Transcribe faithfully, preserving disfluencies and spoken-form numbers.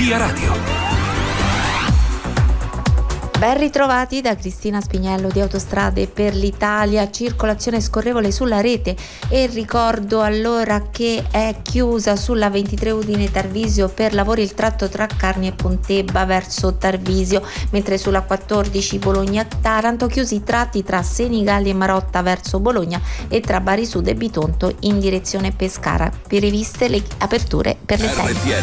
Via Radio. Ben ritrovati da Cristina Spignello di Autostrade per l'Italia. Circolazione scorrevole sulla rete, e ricordo allora che è chiusa sulla ventitré Udine Tarvisio per lavori il tratto tra Carni e Pontebba verso Tarvisio, mentre sulla quattordici Bologna-Taranto chiusi i tratti tra Senigallia e Marotta verso Bologna e tra Bari Sud e Bitonto in direzione Pescara. Previste le aperture per le sei.